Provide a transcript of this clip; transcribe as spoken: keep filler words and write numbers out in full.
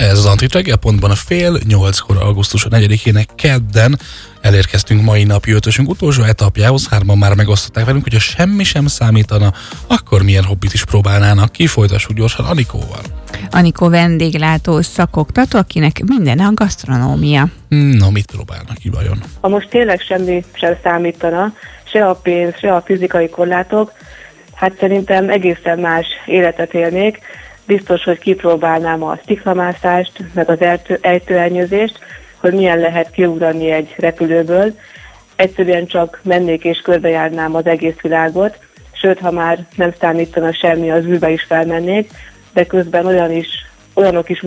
Ez az Antrit reggel.pontban a fél nyolckor augusztus negyedikének kedden elérkeztünk mai napi ötösünk utolsó etapjához. Hárman már megosztották velünk, hogy ha semmi sem számítana, akkor milyen hobbit is próbálnának ki. Folytassuk gyorsan Anikóval. Anikó vendéglátó szakoktató, akinek minden a gasztronómia. No, mit próbálnak ki vajon? Ha most tényleg semmi sem számítana, se a pénz, se a fizikai korlátok, hát szerintem egészen más életet élnék. Biztos, hogy kipróbálnám a sziklamászást, meg az ejtőernyőzést, hogy milyen lehet kiugrani egy repülőből. Egyszerűen csak mennék és körbejárnám az egész világot, sőt, ha már nem számítana semmi, az űrbe is felmennék, de közben olyan is, olyanok is